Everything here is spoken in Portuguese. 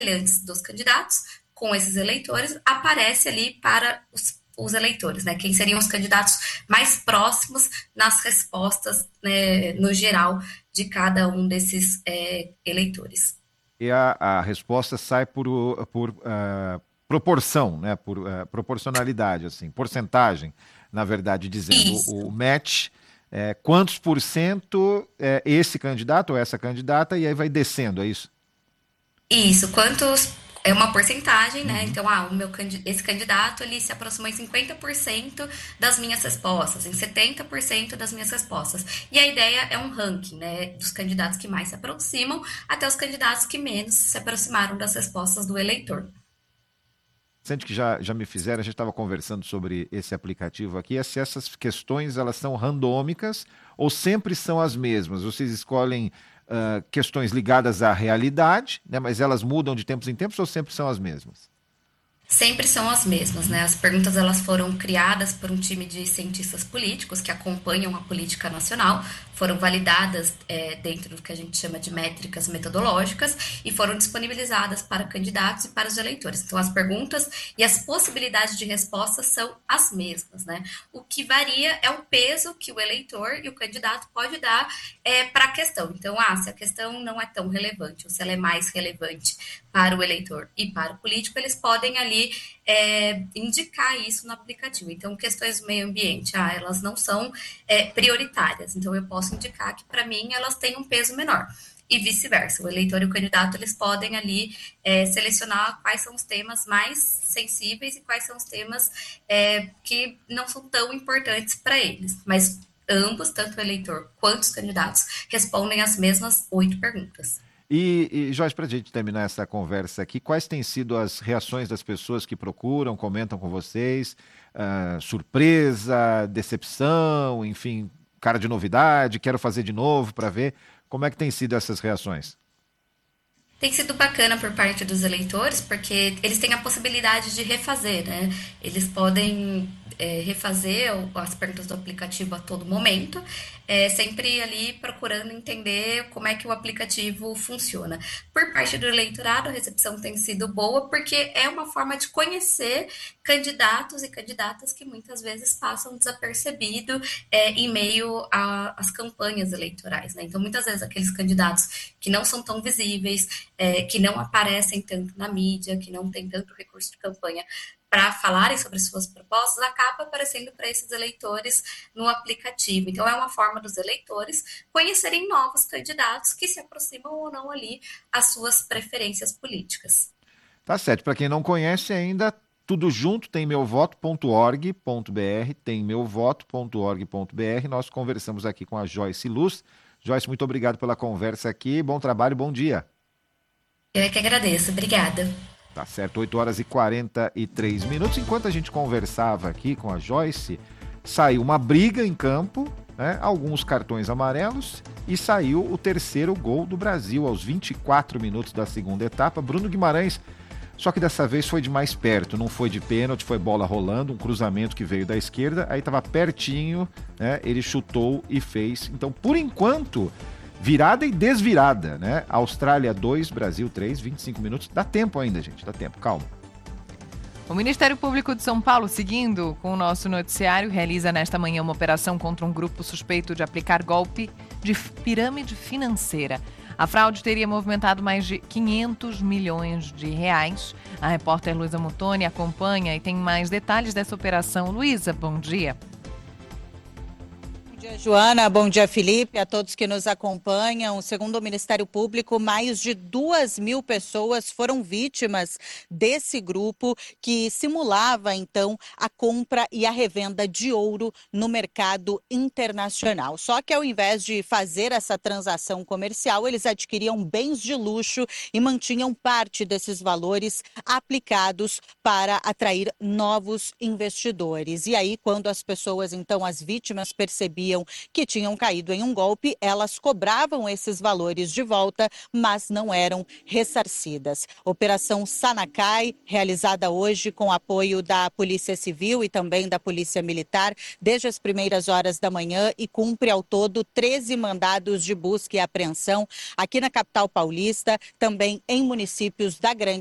semelhantes dos candidatos com esses eleitores aparece ali para os eleitores, né? Quem seriam os candidatos mais próximos nas respostas, né, no geral, de cada um desses eleitores. E a resposta sai por proporção, né? Por proporcionalidade, assim, porcentagem, na verdade, dizendo Isso. o match, quantos por cento é esse candidato ou essa candidata, e aí vai descendo, é isso? Isso, quantos é uma porcentagem, né? Uhum. Então, esse candidato ele se aproximou em 50% das minhas respostas, em 70% das minhas respostas. E a ideia é um ranking, né, dos candidatos que mais se aproximam até os candidatos que menos se aproximaram das respostas do eleitor. Sente que já me fizeram, a gente estava conversando sobre esse aplicativo aqui, se essas questões elas são randômicas ou sempre são as mesmas? Vocês escolhem questões ligadas à realidade, né, mas elas mudam de tempos em tempos ou sempre são as mesmas? Sempre são as mesmas, né? As perguntas elas foram criadas por um time de cientistas políticos que acompanham a política nacional, foram validadas dentro do que a gente chama de métricas metodológicas e foram disponibilizadas para candidatos e para os eleitores. Então, as perguntas e as possibilidades de respostas são as mesmas, né? O que varia é o peso que o eleitor e o candidato pode dar para a questão. Então, se a questão não é tão relevante ou se ela é mais relevante para o eleitor e para o político, eles podem ali indicar isso no aplicativo. Então, questões do meio ambiente, elas não são prioritárias. Então, eu posso indicar que, para mim, elas têm um peso menor. E vice-versa. O eleitor e o candidato, eles podem ali selecionar quais são os temas mais sensíveis e quais são os temas que não são tão importantes para eles. Mas ambos, tanto o eleitor quanto os candidatos, respondem as mesmas 8 perguntas. E Joyce, para a gente terminar essa conversa aqui, quais têm sido as reações das pessoas que procuram, comentam com vocês? Surpresa, decepção, enfim, cara de novidade, quero fazer de novo para ver. Como é que têm sido essas reações? Tem sido bacana por parte dos eleitores, porque eles têm a possibilidade de refazer, né? Eles podem refazer as perguntas do aplicativo a todo momento, sempre ali procurando entender como é que o aplicativo funciona. Por parte do eleitorado, a recepção tem sido boa, porque é uma forma de conhecer candidatos e candidatas que muitas vezes passam desapercebido em meio às campanhas eleitorais, né? Então, muitas vezes, aqueles candidatos que não são tão visíveis, que não aparecem tanto na mídia, que não tem tanto recurso de campanha para falarem sobre suas propostas, acaba aparecendo para esses eleitores no aplicativo. Então, é uma forma dos eleitores conhecerem novos candidatos que se aproximam ou não ali às suas preferências políticas. Tá certo. Para quem não conhece ainda, tudo junto tem meuvoto.org.br, tem meuvoto.org.br. Nós conversamos aqui com a Joyce Luz. Joyce, muito obrigado pela conversa aqui. Bom trabalho, bom dia. Eu é que agradeço. Obrigada. Tá certo, 8 horas e 43 minutos. Enquanto a gente conversava aqui com a Joyce, saiu uma briga em campo, né? Alguns cartões amarelos e saiu o terceiro gol do Brasil aos 24 minutos da segunda etapa. Bruno Guimarães, só que dessa vez foi de mais perto, não foi de pênalti, foi bola rolando, um cruzamento que veio da esquerda, aí estava pertinho, né? Ele chutou e fez. Então, por enquanto, virada e desvirada, né? Austrália 2, Brasil 3, 25 minutos. Dá tempo ainda, gente, dá tempo, calma. O Ministério Público de São Paulo, seguindo com o nosso noticiário, realiza nesta manhã uma operação contra um grupo suspeito de aplicar golpe de pirâmide financeira. A fraude teria movimentado mais de 500 milhões de reais. A repórter Luísa Muttoni acompanha e tem mais detalhes dessa operação. Luísa, bom dia. Bom dia, Joana. Bom dia, Felipe. A todos que nos acompanham. Segundo o Ministério Público, mais de 2.000 pessoas foram vítimas desse grupo que simulava, então, a compra e a revenda de ouro no mercado internacional. Só que, ao invés de fazer essa transação comercial, eles adquiriam bens de luxo e mantinham parte desses valores aplicados para atrair novos investidores. E aí, quando as pessoas, então, as vítimas percebiam sabiam que tinham caído em um golpe, elas cobravam esses valores de volta, mas não eram ressarcidas. Operação Sanacai, realizada hoje com apoio da Polícia Civil e também da Polícia Militar, desde as primeiras horas da manhã, e cumpre ao todo 13 mandados de busca e apreensão aqui na capital paulista, também em municípios da Grande